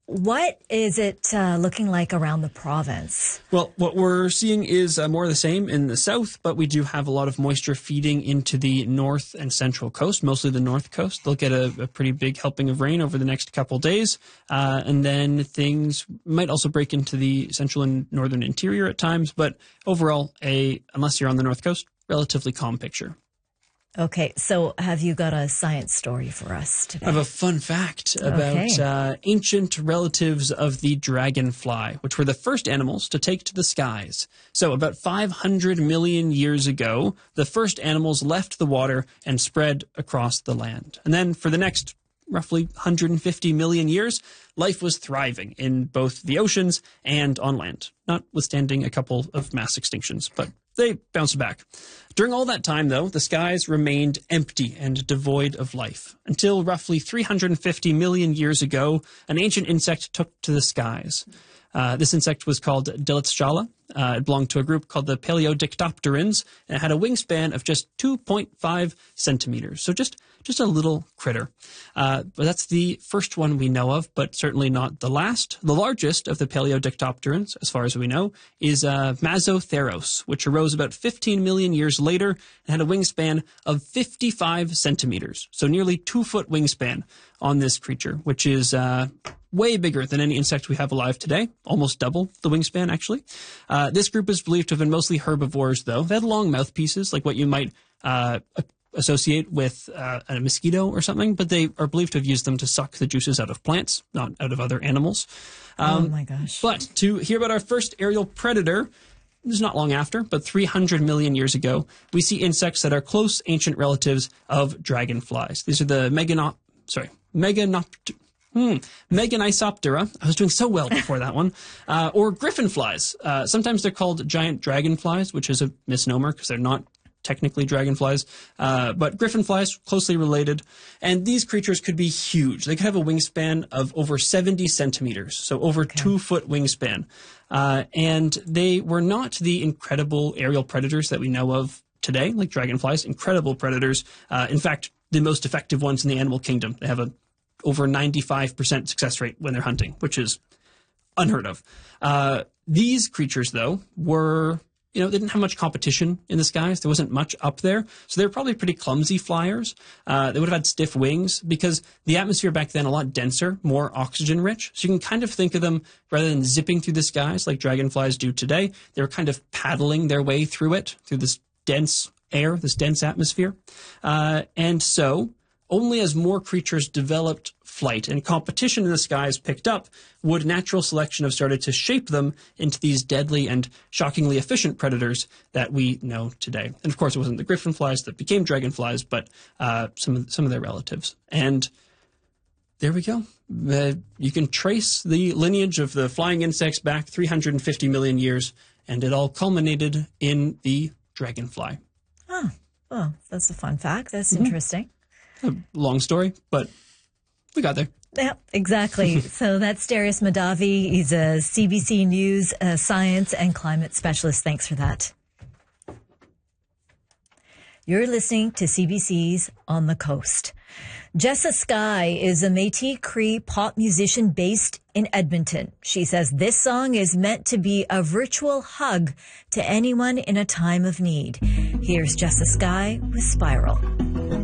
What is it looking like around the province? Well, what we're seeing is more of the same in the south, but we do have a lot of moisture feeding into the north and central coast, mostly the north coast. They'll get a pretty big helping of rain over the next couple days, and then things might also break into the central and northern interior at times, but overall, unless you're on the north coast, relatively calm picture. Okay, so have you got a science story for us today? I have a fun fact about ancient relatives of the dragonfly, which were the first animals to take to the skies. So about 500 million years ago, the first animals left the water and spread across the land. And then for the next roughly 150 million years, life was thriving in both the oceans and on land, notwithstanding a couple of mass extinctions, but they bounced back. During all that time, though, the skies remained empty and devoid of life, until roughly 350 million years ago, an ancient insect took to the skies. This insect was called Dilitzschala. It belonged to a group called the Paleodictopterans, and it had a wingspan of just 2.5 centimeters. So just a little critter. But that's the first one we know of, but certainly not the last. The largest of the Paleodictopterans, as far as we know, is Mazotheros, which arose about 15 million years later and had a wingspan of 55 centimeters. So nearly 2-foot wingspan on this creature, which is way bigger than any insect we have alive today, almost double the wingspan, actually. This group is believed to have been mostly herbivores, though. They had long mouthpieces, like what you might associate with a mosquito or something, but they are believed to have used them to suck the juices out of plants, not out of other animals. Oh, my gosh. But to hear about our first aerial predator, this is not long after, but 300 million years ago, we see insects that are close ancient relatives of dragonflies. These are the Meganisoptera. I was doing so well before that one. Or griffin flies. Sometimes they're called giant dragonflies, which is a misnomer because they're not technically dragonflies. But griffin flies, closely related. And these creatures could be huge. They could have a wingspan of over 70 centimeters, so over 2-foot wingspan. And they were not the incredible aerial predators that we know of today, like dragonflies, incredible predators. In fact, the most effective ones in the animal kingdom. They have over 95% success rate when they're hunting, which is unheard of. These creatures, though, they didn't have much competition in the skies. There wasn't much up there. So they were probably pretty clumsy flyers. They would have had stiff wings because the atmosphere back then a lot denser, more oxygen rich. So you can kind of think of them, rather than zipping through the skies like dragonflies do today, they were kind of paddling their way through it, through this dense air, this dense atmosphere. And so only as more creatures developed flight and competition in the skies picked up would natural selection have started to shape them into these deadly and shockingly efficient predators that we know today. And of course, it wasn't the griffin flies that became dragonflies, but some of their relatives. And there we go. You can trace the lineage of the flying insects back 350 million years, and it all culminated in the dragonfly. Oh, well, that's a fun fact. That's interesting. A long story, but we got there. Yeah, exactly. So that's Darius Mahdavi. He's a CBC News science and climate specialist. Thanks for that. You're listening to CBC's On the Coast. Jessa Sky is a Métis Cree pop musician based in Edmonton. She says this song is meant to be a virtual hug to anyone in a time of need. Here's Jessa Sky with Spiral.